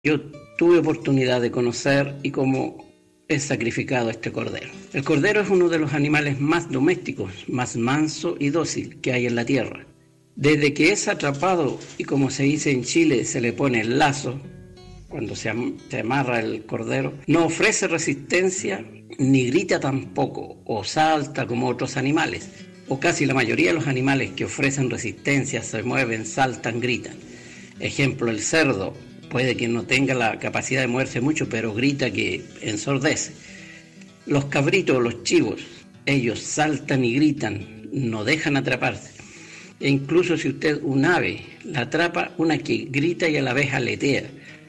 Yo tuve oportunidad de conocer y cómo es sacrificado este cordero. El cordero es uno de los animales más domésticos, más manso y dócil que hay en la tierra. Desde que es atrapado y, como se dice en Chile, se le pone el lazo, cuando se amarra el cordero, no ofrece resistencia ni grita tampoco o salta como otros animales, o casi la mayoría de los animales que ofrecen resistencia se mueven, saltan, gritan. Ejemplo, el cerdo. Puede que no tenga la capacidad de moverse mucho, pero grita que ensordece. Los cabritos, los chivos, ellos saltan y gritan, no dejan atraparse. E incluso si usted un ave la atrapa, una que grita y a la vez aletea.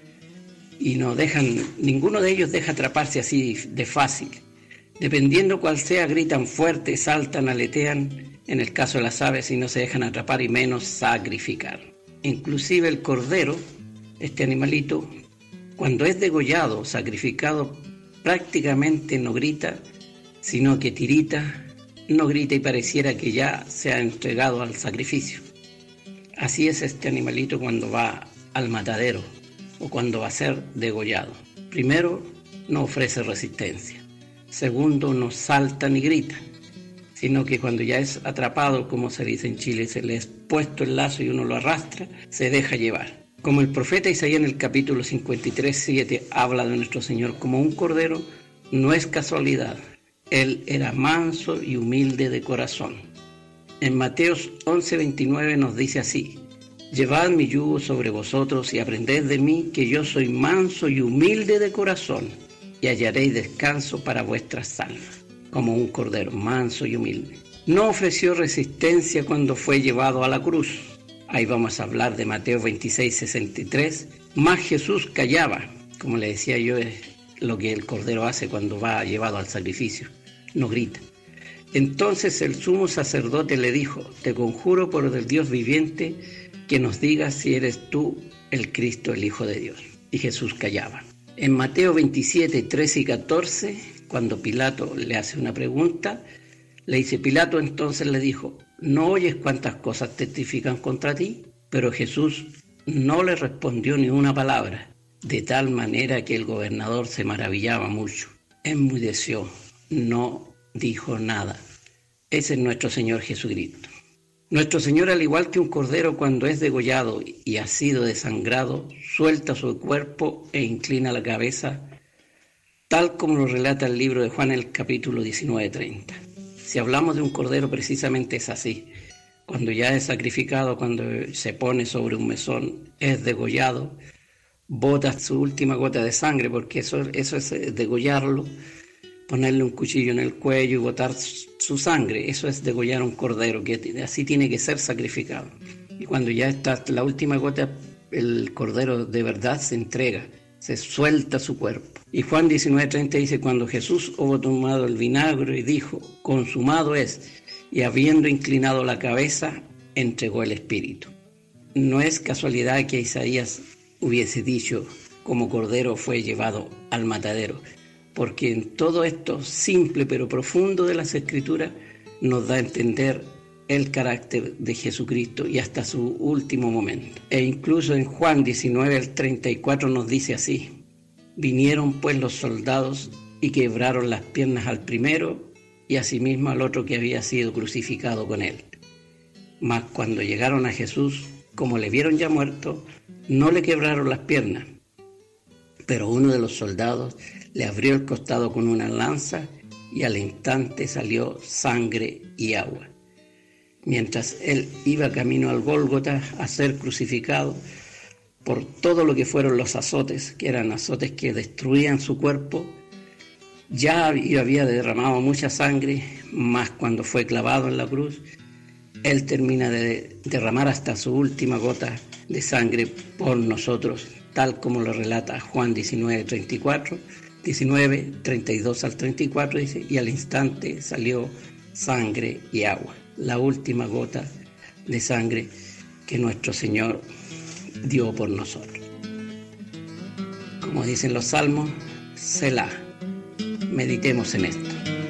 Y no dejan, ninguno de ellos deja atraparse así de fácil. Dependiendo cuál sea, gritan fuerte, saltan, aletean. En el caso de las aves, y no se dejan atrapar y menos sacrificar. Inclusive el cordero, este animalito, cuando es degollado, sacrificado, prácticamente no grita, sino que tirita, no grita y pareciera que ya se ha entregado al sacrificio. Así es este animalito cuando va al matadero o cuando va a ser degollado. Primero, no ofrece resistencia. Segundo, no salta ni grita, sino que cuando ya es atrapado, como se dice en Chile, se le es puesto el lazo y uno lo arrastra, se deja llevar. Como el profeta Isaías en el capítulo 53:7 habla de nuestro Señor como un cordero, no es casualidad. Él era manso y humilde de corazón. En Mateos 11:29 nos dice así: Llevad mi yugo sobre vosotros y aprended de mí, que yo soy manso y humilde de corazón, y hallaréis descanso para vuestras almas. Como un cordero manso y humilde. No ofreció resistencia cuando fue llevado a la cruz. Ahí vamos a hablar de Mateo 26:63. Más Jesús callaba, como le decía yo, es lo que el cordero hace cuando va llevado al sacrificio, no grita. Entonces el sumo sacerdote le dijo: Te conjuro por el Dios viviente que nos digas si eres tú el Cristo, el Hijo de Dios. Y Jesús callaba. En Mateo 27:13 y 14, cuando Pilato le hace una pregunta, le dice: Pilato entonces le dijo: ¿No oyes cuántas cosas testifican contra ti? Pero Jesús no le respondió ni una palabra, de tal manera que el gobernador se maravillaba mucho. Enmudeció, no dijo nada. Ese es nuestro Señor Jesucristo. Nuestro Señor, al igual que un cordero cuando es degollado y ha sido desangrado, suelta su cuerpo e inclina la cabeza, tal como lo relata el libro de Juan en el capítulo 19:30. Si hablamos de un cordero, precisamente es así. Cuando ya es sacrificado, cuando se pone sobre un mesón, es degollado, bota su última gota de sangre, porque eso es degollarlo, ponerle un cuchillo en el cuello y botar su sangre. Eso es degollar un cordero, que así tiene que ser sacrificado. Y cuando ya está la última gota, el cordero de verdad se entrega, se suelta su cuerpo. Y Juan 19:30 dice: Cuando Jesús hubo tomado el vinagre y dijo: consumado es, y habiendo inclinado la cabeza, entregó el espíritu. No es casualidad que Isaías hubiese dicho: como cordero fue llevado al matadero, porque en todo esto simple pero profundo de las Escrituras nos da a entender el carácter de Jesucristo y hasta su último momento. E incluso en Juan 19:34 nos dice así: Vinieron pues los soldados y quebraron las piernas al primero y asimismo al otro que había sido crucificado con él. Mas cuando llegaron a Jesús, como le vieron ya muerto, no le quebraron las piernas, pero uno de los soldados le abrió el costado con una lanza y al instante salió sangre y agua. Mientras él iba camino al Gólgota a ser crucificado, por todo lo que fueron los azotes, que eran azotes que destruían su cuerpo, ya había derramado mucha sangre, más cuando fue clavado en la cruz, él termina de derramar hasta su última gota de sangre por nosotros, tal como lo relata Juan 19:32 al 34, dice: y al instante salió sangre y agua, la última gota de sangre que nuestro Señor dio por nosotros. Como dicen los salmos, Selah. Meditemos en esto.